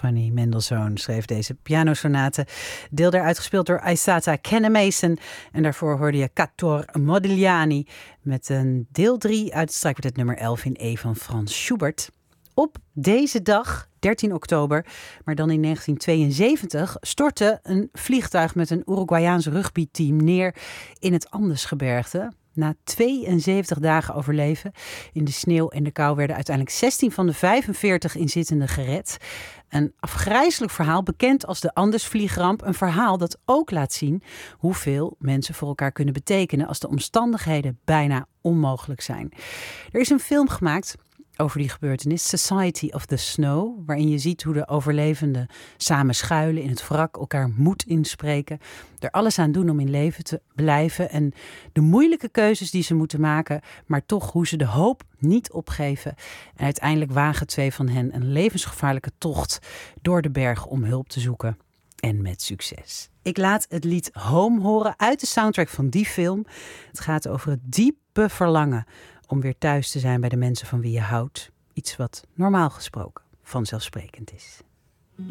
Fanny Mendelssohn schreef deze pianosonate. Deel daaruit gespeeld door Aissata Kenne-Mason. En daarvoor hoorde je Kattor Modigliani met een deel 3 uit het strijkkwartet nummer 11 in E van Frans Schubert. Op deze dag, 13 oktober, maar dan in 1972, stortte een vliegtuig met een Uruguayaans rugbyteam neer in het Andesgebergte. Na 72 dagen overleven in de sneeuw en de kou werden uiteindelijk 16 van de 45 inzittenden gered. Een afgrijselijk verhaal, bekend als de Andesvliegramp. Een verhaal dat ook laat zien hoeveel mensen voor elkaar kunnen betekenen als de omstandigheden bijna onmogelijk zijn. Er is een film gemaakt over die gebeurtenis, Society of the Snow, waarin je ziet hoe de overlevenden samen schuilen in het wrak, elkaar moed inspreken, er alles aan doen om in leven te blijven en de moeilijke keuzes die ze moeten maken, maar toch hoe ze de hoop niet opgeven. En uiteindelijk wagen 2 van hen een levensgevaarlijke tocht door de bergen om hulp te zoeken. En met succes. Ik laat het lied Home horen uit de soundtrack van die film. Het gaat over het diepe verlangen om weer thuis te zijn bij de mensen van wie je houdt. Iets wat normaal gesproken vanzelfsprekend is.